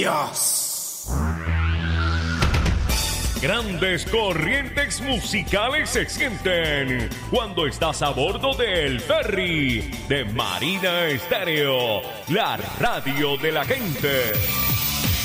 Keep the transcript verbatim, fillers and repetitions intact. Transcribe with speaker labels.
Speaker 1: Dios.
Speaker 2: Grandes corrientes musicales se sienten cuando estás a bordo del ferry de Marina Estéreo, la radio de la gente.